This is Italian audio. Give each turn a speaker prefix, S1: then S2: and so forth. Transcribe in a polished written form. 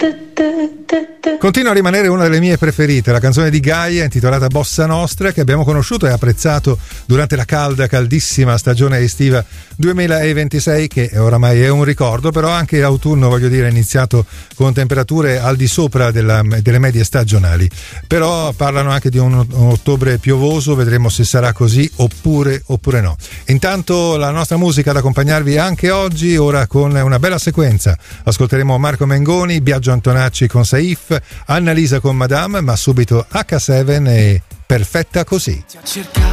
S1: Continua a rimanere una delle mie preferite, la canzone di Gaia intitolata Bossa Nostra, che abbiamo conosciuto e apprezzato durante la caldissima stagione estiva 2026, che oramai è un ricordo, però anche l'autunno, voglio dire, è iniziato con temperature al di sopra delle medie stagionali. Però parlano anche di un ottobre piovoso, vedremo se sarà così oppure no. Intanto la nostra musica ad accompagnarvi anche oggi, ora con una bella sequenza. Ascolteremo Marco Mengoni, Biagio Antonacci con Saif, Annalisa con Madame, ma subito H7 e Perfetta Così.
S2: Ti ho cercato